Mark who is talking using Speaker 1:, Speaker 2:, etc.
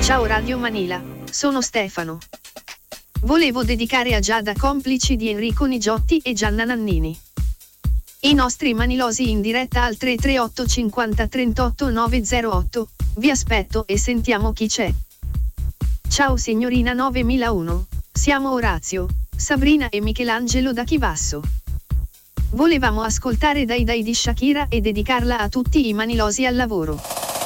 Speaker 1: Ciao Radio Manila, sono Stefano. Volevo dedicare a Giada, complici di Enrico Nigiotti e Gianna Nannini. I nostri manilosi in diretta al 338 50 38 908. Vi aspetto e sentiamo chi c'è. Ciao signorina 9001. Siamo Orazio, Sabrina e Michelangelo da Chivasso. Volevamo ascoltare Dai Dai di Shakira e dedicarla a tutti i manilosi al lavoro.